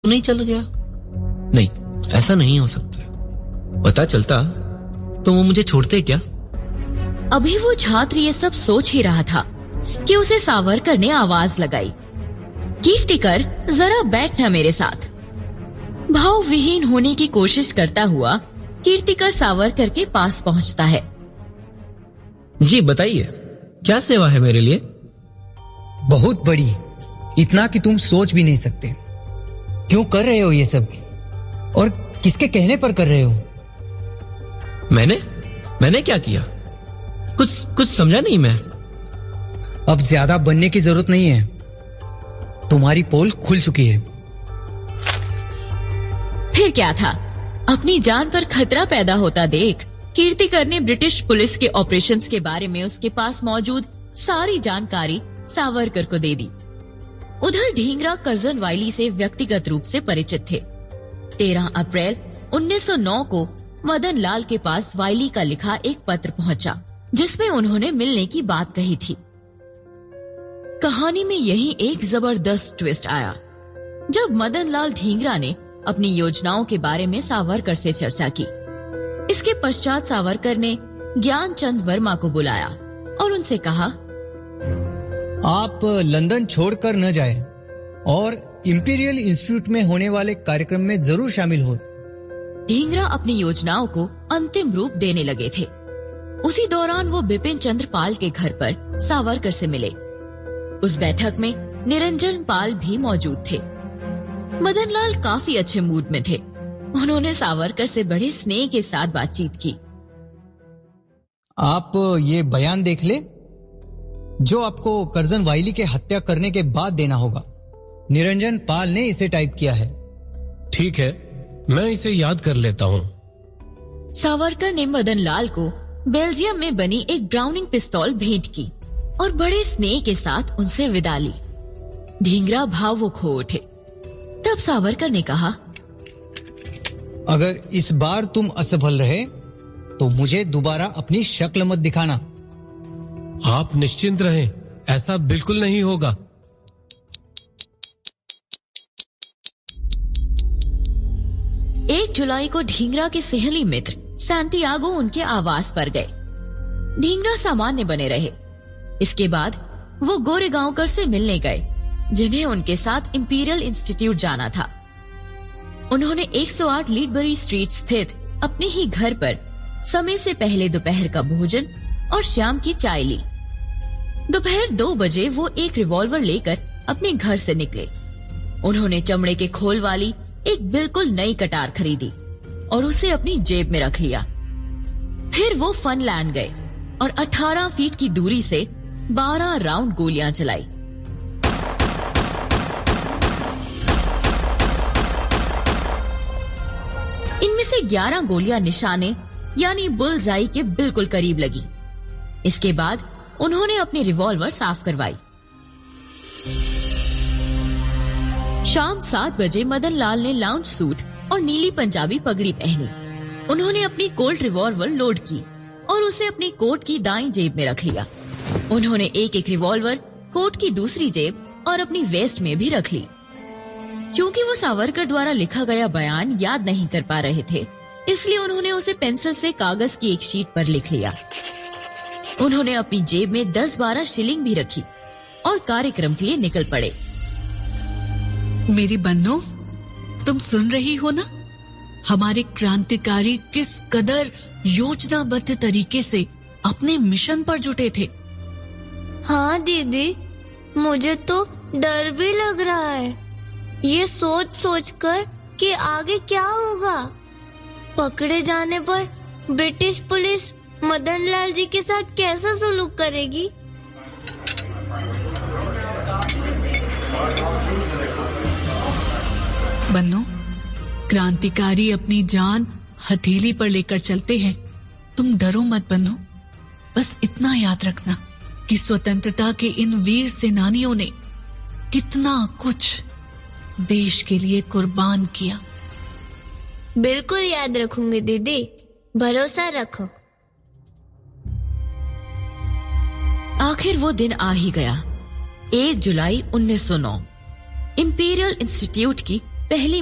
नहीं चल गया? नहीं, ऐसा नहीं हो सकता। पता चलता तो वो मुझे छोड़ते क्या? अभी वो छात्र ये सब सोच ही रहा था कि उसे सावरकर ने आवाज लगाई, कीर्तिकर जरा बैठना मेरे साथ। भाव विहीन होने की कोशिश करता हुआ कीर्तिकर सावरकर के पास पहुंचता है। जी बताइए, क्या सेवा है मेरे लिए? बहुत बड़ी, इतना कि तुम सोच भी नहीं सकते। क्यों कर रहे हो ये सब, और किसके कहने पर कर रहे हो? मैंने क्या किया? कुछ समझा नहीं मैं। अब ज्यादा बनने की जरूरत नहीं है, तुम्हारी पोल खुल चुकी है। फिर क्या था, अपनी जान पर खतरा पैदा होता देख कीर्तिकर ने ब्रिटिश पुलिस के ऑपरेशंस के बारे में उसके पास मौजूद सारी जानकारी सावरकर को दे दी। उधर ढींगरा कर्जन वाइली से व्यक्तिगत रूप से परिचित थे। 13 अप्रैल 1909 को मदन लाल के पास वाइली का लिखा एक पत्र पहुंचा, जिसमें उन्होंने मिलने की बात कही थी। कहानी में यही एक जबरदस्त ट्विस्ट आया जब मदन लाल ढींगरा ने अपनी योजनाओं के बारे में सावरकर से चर्चा की। इसके पश्चात सावरकर ने ज्ञानचंद वर्मा को बुलाया और उनसे कहा, आप लंदन छोड़कर न जाएं और इंपीरियल इंस्टीट्यूट में होने वाले कार्यक्रम में जरूर शामिल हो। ढींगरा अपनी योजनाओं को अंतिम रूप देने लगे थे। उसी दौरान वो बिपिन चंद्र पाल के घर पर सावरकर से मिले। उस बैठक में निरंजन पाल भी मौजूद थे। मदन लाल काफी अच्छे मूड में थे। उन्होंने सावरकर से बड़े स्नेह के साथ बातचीत की। आप ये बयान देख ले, जो आपको कर्जन वाइली के हत्या करने के बाद देना होगा। निरंजन पाल ने इसे टाइप किया है। ठीक है, मैं इसे याद कर लेता हूँ। सावरकर ने मदन लाल को बेल्जियम में बनी एक ब्राउनिंग पिस्तौल भेंट की और बड़े स्नेह के साथ उनसे विदा ली। ढींगरा भावुक हो उठे। तब सावरकर ने कहा, अगर इस बार तुम असफल रहे तो मुझे दोबारा अपनी शक्ल मत दिखाना। आप निश्चिंत रहें, ऐसा बिल्कुल नहीं होगा। 1 जुलाई को ढींगरा के सहेली मित्र सैंटियागो उनके आवास पर गए। ढींगरा सामान्य बने रहे। इसके बाद वो गोरेगांवकर से मिलने गए, जिन्हें उनके साथ इंपीरियल इंस्टीट्यूट जाना था। उन्होंने 108 लीडबरी स्ट्रीट स्थित अपने ही घर पर समय से पहले दोपहर का भोजन और शाम की चाय ली। दोपहर 2 बजे वो एक रिवॉल्वर लेकर अपने घर से निकले। उन्होंने चमड़े के खोल वाली एक बिल्कुल नई कटार खरीदी और उसे अपनी जेब में रख लिया। फिर वो फनलैंड गए और 18 फीट की दूरी से 12 राउंड गोलियां चलाई। इनमें से 11 गोलियां निशाने यानी बुल्सआई के बिल्कुल करीब लगी। इसके बाद उन्होंने अपनी रिवॉल्वर साफ करवाई। शाम 7 बजे मदन लाल ने लाउंज सूट और नीली पंजाबी पगड़ी पहनी। उन्होंने अपनी कोल्ट रिवॉल्वर लोड की और उसे अपनी कोट की दाईं जेब में रख लिया। उन्होंने एक एक रिवॉल्वर कोट की दूसरी जेब और अपनी वेस्ट में भी रख ली। क्योंकि वो सावरकर द्वारा लिखा गया बयान याद नहीं कर पा रहे थे, इसलिए उन्होंने उसे पेंसिल से कागज की एक शीट पर लिख लिया। उन्होंने अपनी जेब में 10-12 शिलिंग भी रखी और कार्यक्रम के लिए निकल पड़े। मेरी बन्नो, तुम सुन रही हो ना, हमारे क्रांतिकारी किस कदर योजनाबद्ध तरीके से अपने मिशन पर जुटे थे। हाँ दीदी, मुझे तो डर भी लग रहा है, ये सोच कर कि आगे क्या होगा। पकड़े जाने पर ब्रिटिश पुलिस मदन लाल जी के साथ कैसा सलूक करेगी। बन्नो, क्रांतिकारी अपनी जान हथेली पर लेकर चलते हैं। तुम डरो मत बन्नो, बस इतना याद रखना कि स्वतंत्रता के इन वीर सेनानियों ने कितना कुछ देश के लिए कुर्बान किया। बिल्कुल याद रखूंगी दीदी, भरोसा रखो। आखिर वो दिन आ ही गया। 1 जुलाई 1909 इंपीरियल इंस्टीट्यूट की पहली